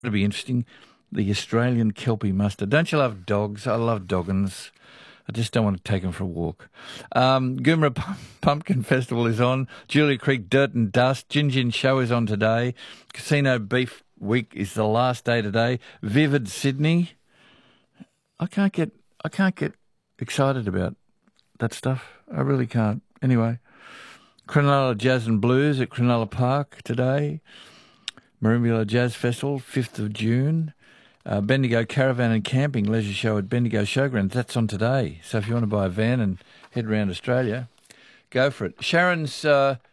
It'll be interesting. The Australian Kelpie Muster. Don't you love dogs? I love doggins. I just don't want to take them for a walk. Goomera Pumpkin Festival is on. Julia Creek Dirt and Dust. Gin Gin Show is on today. Casino Beef Week is the last day today. Vivid Sydney. I can't get excited about that stuff. I really can't. Anyway, Cronulla Jazz and Blues at Cronulla Park today. Merimbula Jazz Festival, 5th of June. Bendigo Caravan and Camping Leisure Show at Bendigo Showgrounds. That's on today. So if you want to buy a van and head around Australia, go for it. Sharon's